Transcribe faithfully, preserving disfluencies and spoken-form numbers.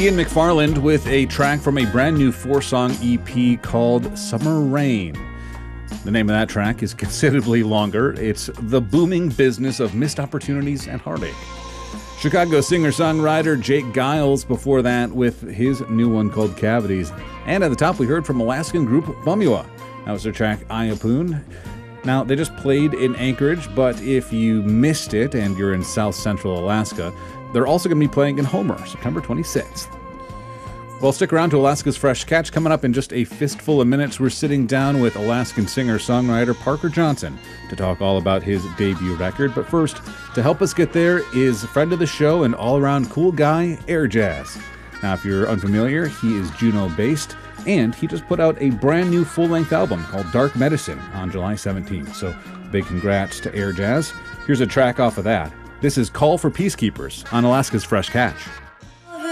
Ian McFarland with a track from a brand new four-song E P called Summer Rain. The name of that track is considerably longer. It's The Booming Business of Missed Opportunities and Heartache. Chicago singer-songwriter Jake Giles before that with his new one called Cavities. And at the top we heard from Alaskan group Bumua. That was their track Ayapoon. Now, they just played in Anchorage, but if you missed it and you're in South Central Alaska, they're also going to be playing in Homer, September twenty-sixth. Well, stick around to Alaska's Fresh Catch. Coming up in just a fistful of minutes, we're sitting down with Alaskan singer-songwriter Parker Johnson to talk all about his debut record. But first, to help us get there is a friend of the show and all-around cool guy, Airjazz. Now, if you're unfamiliar, he is Juneau-based, and he just put out a brand new full-length album called Dark Medicine on July seventeenth. So, big congrats to Airjazz. Here's a track off of that. This is Call for Peacekeepers on Alaska's Fresh Catch.